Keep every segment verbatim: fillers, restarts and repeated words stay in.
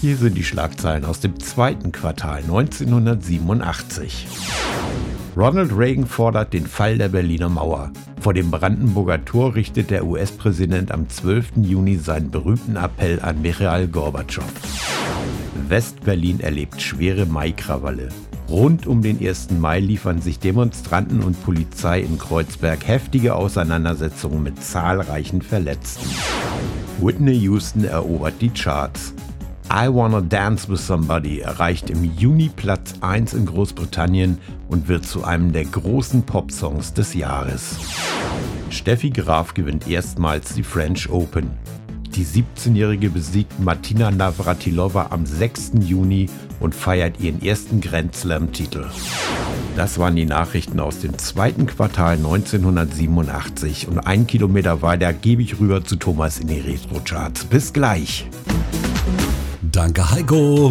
Hier sind die Schlagzeilen aus dem zweiten Quartal neunzehnhundertsiebenundachtzig. Ronald Reagan fordert den Fall der Berliner Mauer. Vor dem Brandenburger Tor richtet der U S-Präsident am zwölften Juni seinen berühmten Appell an Michail Gorbatschow. West-Berlin erlebt schwere Maikrawalle. Rund um den ersten Mai liefern sich Demonstranten und Polizei in Kreuzberg heftige Auseinandersetzungen mit zahlreichen Verletzten. Whitney Houston erobert die Charts. I Wanna Dance With Somebody erreicht im Juni Platz eins in Großbritannien und wird zu einem der großen Popsongs des Jahres. Steffi Graf gewinnt erstmals die French Open. Die siebzehnjährige besiegt Martina Navratilova am sechsten Juni und feiert ihren ersten Grand Slam-Titel. Das waren die Nachrichten aus dem zweiten Quartal neunzehnhundertsiebenundachtzig und einen Kilometer weiter gebe ich rüber zu Thomas in die Retro-Charts. Bis gleich! Danke Heiko!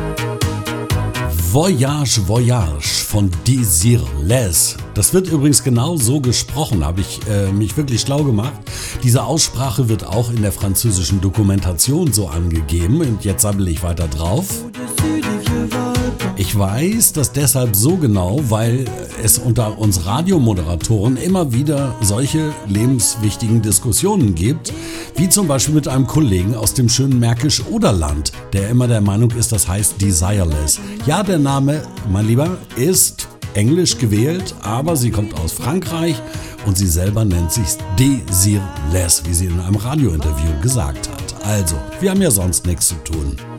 Voyage, Voyage von Désirless. Das wird übrigens genau so gesprochen, habe ich äh, mich wirklich schlau gemacht. Diese Aussprache wird auch in der französischen Dokumentation so angegeben und jetzt sammle ich weiter drauf. Ich weiß das deshalb so genau, weil es unter uns Radiomoderatoren immer wieder solche lebenswichtigen Diskussionen gibt, wie zum Beispiel mit einem Kollegen aus dem schönen Märkisch-Oderland, der immer der Meinung ist, das heißt Desireless. Ja, der Name, mein Lieber, ist englisch gewählt, aber sie kommt aus Frankreich und sie selber nennt sich Désirless, wie sie in einem Radiointerview gesagt hat. Also, wir haben ja sonst nichts zu tun.